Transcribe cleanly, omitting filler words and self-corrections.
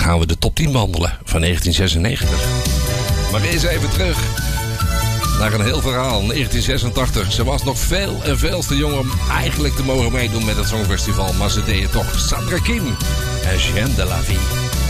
gaan we de top 10 behandelen van 1996. Maar eerst even terug naar een heel verhaal. 1986. Ze was nog veel en veel te jong om eigenlijk te mogen meedoen met het Songfestival. Maar ze deed het toch. Sandra Kim en Jeanne de la Vie.